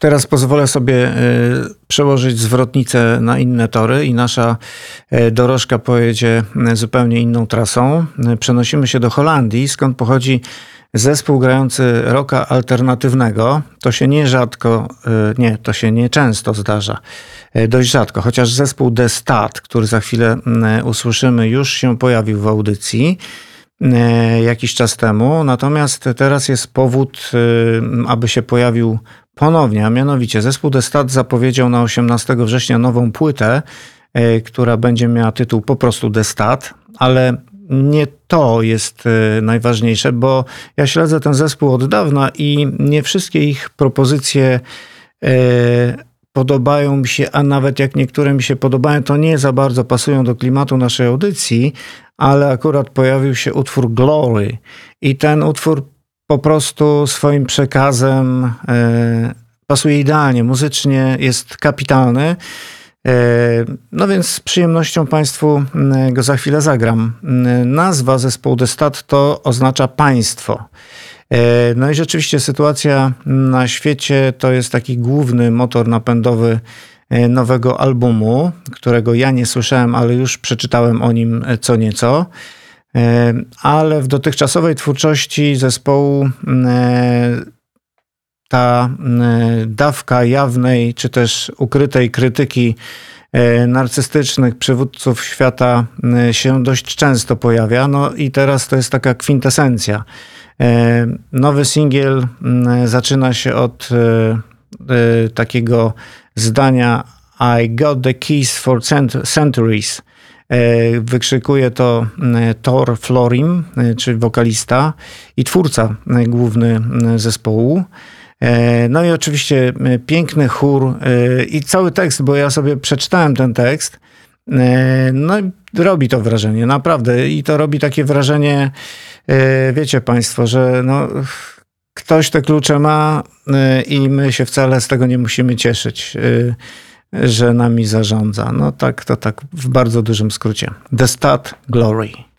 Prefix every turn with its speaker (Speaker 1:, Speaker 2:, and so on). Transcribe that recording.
Speaker 1: Teraz pozwolę sobie przełożyć zwrotnicę na inne tory i nasza dorożka pojedzie zupełnie inną trasą. Przenosimy się do Holandii, skąd pochodzi zespół grający rocka alternatywnego. To się to się nieczęsto zdarza. Dość rzadko, chociaż zespół The Stat, który za chwilę usłyszymy, już się pojawił w audycji jakiś czas temu. Natomiast teraz jest powód, aby się pojawił ponownie, a mianowicie zespół The Stat zapowiedział na 18 września nową płytę, która będzie miała tytuł po prostu The Stat, ale nie to jest najważniejsze, bo ja śledzę ten zespół od dawna i nie wszystkie ich propozycje podobają mi się, a nawet jak niektóre mi się podobają, to nie za bardzo pasują do klimatu naszej audycji, ale akurat pojawił się utwór Glory i ten utwór po prostu swoim przekazem pasuje idealnie, muzycznie jest kapitalny. No więc z przyjemnością Państwu go za chwilę zagram. Nazwa zespołu The Stat to oznacza państwo. No i rzeczywiście sytuacja na świecie to jest taki główny motor napędowy nowego albumu, którego ja nie słyszałem, ale już przeczytałem o nim co nieco. Ale w dotychczasowej twórczości zespołu ta dawka jawnej czy też ukrytej krytyki narcystycznych przywódców świata się dość często pojawia. No i teraz to jest taka kwintesencja. Nowy singiel zaczyna się od takiego zdania I got the keys for centuries. Wykrzykuje to Thor Florim, czyli wokalista i twórca główny zespołu. No i oczywiście piękny chór i cały tekst, bo ja sobie przeczytałem ten tekst. No i robi to wrażenie, naprawdę. I to robi takie wrażenie, wiecie Państwo, że no, ktoś te klucze ma i my się wcale z tego nie musimy cieszyć, że nami zarządza. No tak, to tak w bardzo dużym skrócie. The Stat Glory.